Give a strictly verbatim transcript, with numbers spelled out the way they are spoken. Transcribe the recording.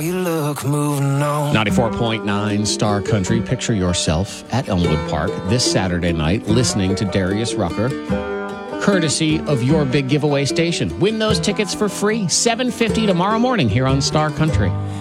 You look moving on. ninety-four point nine Star Country. Picture yourself at Elmwood Park this Saturday night listening to Darius Rucker, courtesy of your big giveaway station. Win those tickets for free, seven fifty tomorrow morning here on Star Country.